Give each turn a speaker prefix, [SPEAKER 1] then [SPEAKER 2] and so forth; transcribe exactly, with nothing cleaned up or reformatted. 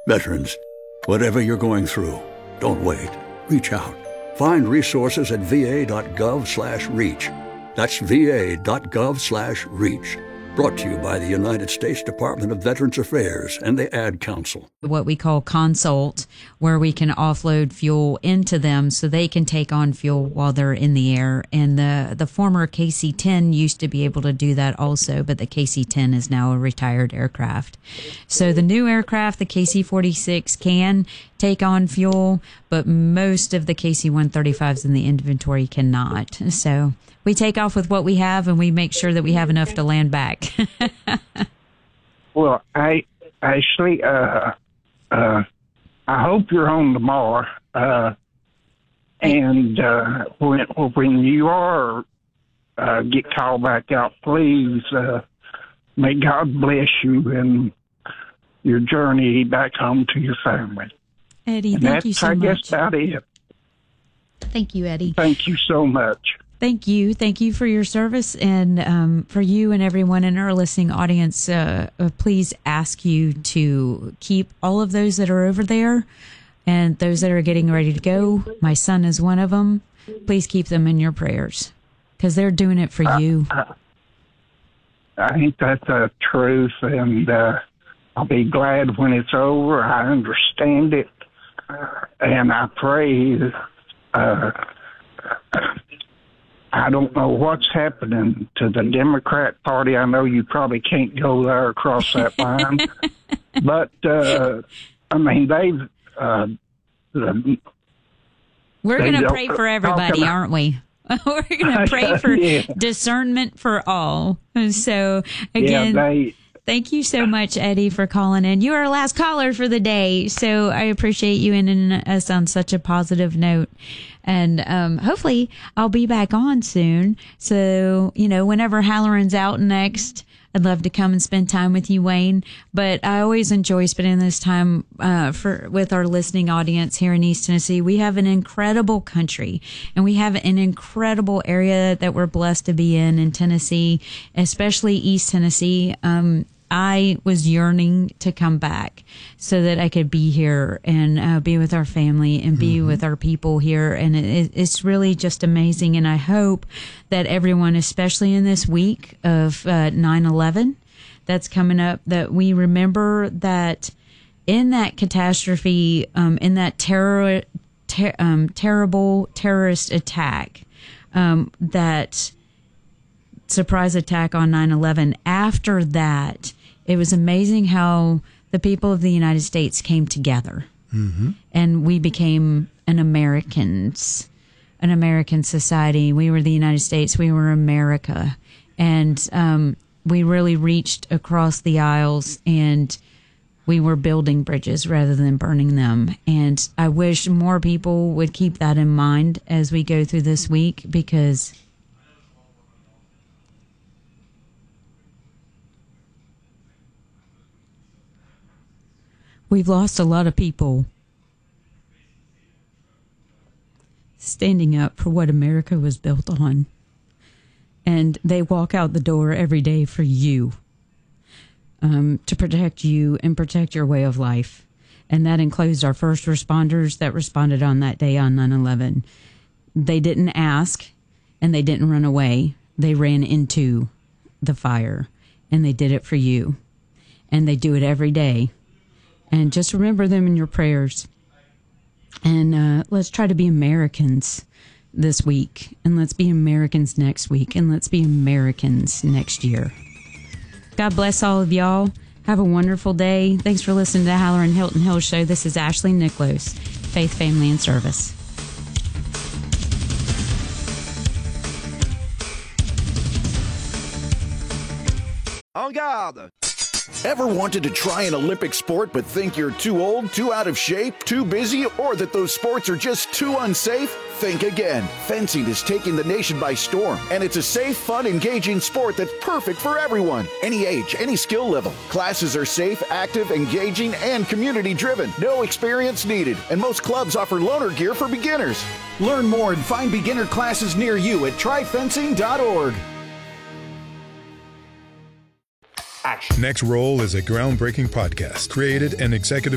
[SPEAKER 1] Veterans, whatever you're going through, don't wait. Reach out. Find resources at va.gov slash reach. That's va.gov slash reach. Brought to you by the United States Department of Veterans Affairs and the Ad Council.
[SPEAKER 2] What we call consult, where we can offload fuel into them so they can take on fuel while they're in the air. And the, the former K C ten used to be able to do that also, but the K C ten is now a retired aircraft. So the new aircraft, the K C forty-six, can take on fuel, but most of the K C one thirty-fives in the inventory cannot. So we take off with what we have, and we make sure that we have enough to land back.
[SPEAKER 3] Well, I Ashley, uh, uh, I hope you're on tomorrow. Uh, and uh, when when you are uh, get called back out, please uh, may God bless you in your journey back home to your family.
[SPEAKER 2] Eddie,
[SPEAKER 3] and
[SPEAKER 2] thank you so
[SPEAKER 3] I
[SPEAKER 2] much.
[SPEAKER 3] I guess about it.
[SPEAKER 2] Thank you, Eddie.
[SPEAKER 3] Thank you so much.
[SPEAKER 2] Thank you. Thank you for your service, and um, for you and everyone in our listening audience, uh, uh, please ask you to keep all of those that are over there and those that are getting ready to go. My son is one of them. Please keep them in your prayers because they're doing it for
[SPEAKER 3] uh,
[SPEAKER 2] you.
[SPEAKER 3] Uh, I think that's the truth, and uh, I'll be glad when it's over. I understand it, uh, and I pray. Uh, I don't know what's happening to the Democrat Party. I know you probably can't go there across that line. But, uh, I mean, they've... Uh, the,
[SPEAKER 2] We're going to pray for everybody, aren't we? We're going to pray for yeah. discernment for all. So, again...
[SPEAKER 3] Yeah, they,
[SPEAKER 2] Thank you so much, Eddie, for calling in. You are our last caller for the day, so I appreciate you ending us on such a positive note. And um, hopefully I'll be back on soon. So, you know, whenever Halloran's out next, I'd love to come and spend time with you, Wayne. But I always enjoy spending this time uh, for with our listening audience here in East Tennessee. We have an incredible country, and we have an incredible area that we're blessed to be in in Tennessee, especially East Tennessee. Um, I was yearning to come back so that I could be here and uh, be with our family and be mm-hmm. with our people here. And it, it's really just amazing. And I hope that everyone, especially in this week of uh, nine eleven that's coming up, that we remember that in that catastrophe, um, in that terror, ter- um, terrible terrorist attack, um, that surprise attack on nine eleven, after that, it was amazing how the people of the United States came together, mm-hmm. and we became an Americans, an American society. We were the United States. We were America. And um, we really reached across the aisles, and we were building bridges rather than burning them. And I wish more people would keep that in mind as we go through this week, because we've lost a lot of people standing up for what America was built on. And they walk out the door every day for you, um, to protect you and protect your way of life. And that includes our first responders that responded on that day on nine eleven. They didn't ask, and they didn't run away. They ran into the fire, and they did it for you. And they do it every day. And just remember them in your prayers. And uh, let's try to be Americans this week. And let's be Americans next week. And let's be Americans next year. God bless all of y'all. Have a wonderful day. Thanks for listening to the Halloran Hilton Hill Show. This is Ashley Nicholas, Faith, Family, and Service.
[SPEAKER 4] En garde! Ever wanted to try an Olympic sport but think you're too old, too out of shape, too busy, or that those sports are just too unsafe? Think again. Fencing is taking the nation by storm, and it's a safe, fun, engaging sport that's perfect for everyone. Any age, any skill level. Classes are safe, active, engaging, and community-driven. No experience needed, and most clubs offer loaner gear for beginners. Learn more and find beginner classes near you at try fencing dot org.
[SPEAKER 5] Next Roll is a groundbreaking podcast created and executive